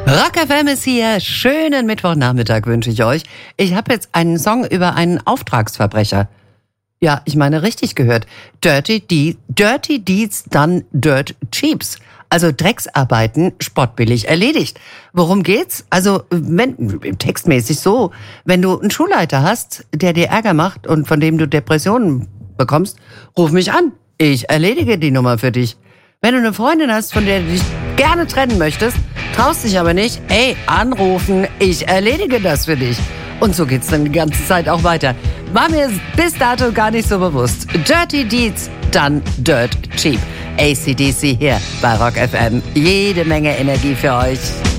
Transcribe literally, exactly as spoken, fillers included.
Rock F M ist hier. Schönen Mittwochnachmittag wünsche ich euch. Ich habe jetzt einen Song über einen Auftragsverbrecher. Ja, ich meine richtig gehört. Dirty, De- Dirty Deeds done dirt cheaps. Also Drecksarbeiten spottbillig erledigt. Worum geht's? Also wenn, textmäßig so, wenn du einen Schulleiter hast, der dir Ärger macht und von dem du Depressionen bekommst, ruf mich an. Ich erledige die Nummer für dich. Wenn du eine Freundin hast, von der du dich gerne trennen möchtest, traust dich aber nicht, ey, anrufen, ich erledige das für dich. Und so geht's dann die ganze Zeit auch weiter. War mir bis dato gar nicht so bewusst. Dirty Deeds done dirt cheap. A C D C hier bei Rock F M. Jede Menge Energie für euch.